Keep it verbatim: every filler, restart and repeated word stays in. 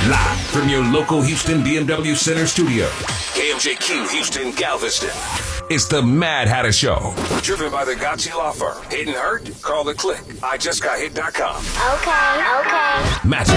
Live from your local Houston B M W Center studio, K M J Q Houston Galveston. It's the Mad Hatter Show. Driven by the Gotchi Law Firm. Hit and hurt? Call the click. I just got hit dot com. Okay, okay. Magic